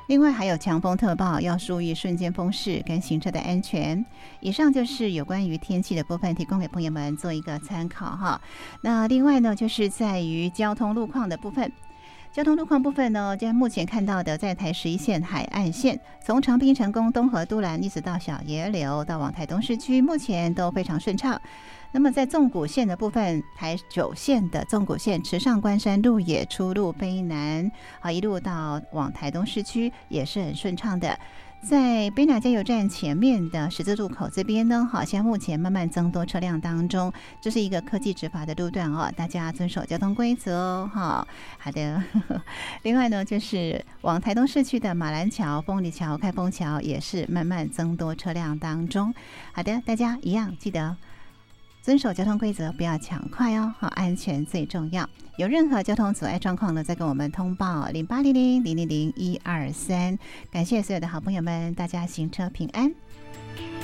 另外还有强风特报，要注意瞬间风势跟行车的安全。以上就是有关于天气的部分，提供给朋友们做一个参考哈。那另外呢，就是在于交通路况的部分。交通路况部分呢，在目前看到的，在台11线海岸线，从长滨、成功、东河、都兰一直到小野柳，到往台东市区，目前都非常顺畅。那么在纵谷线的部分，台9线的纵谷线，池上关山鹿野出入卑南，一路到往台东市区也是很顺畅的。在卑南加油站前面的十字路口这边呢，好像目前慢慢增多车辆当中，这是一个科技执法的路段哦，大家遵守交通规则哦。好的。另外呢，就是往台东市区的马兰桥、丰里桥、开封桥也是慢慢增多车辆当中。好的，大家一样记得遵守交通规则，不要抢快哦，安全最重要。有任何交通阻碍状况呢，再跟我们通报0800-000-123。感谢所有的好朋友们，大家行车平安。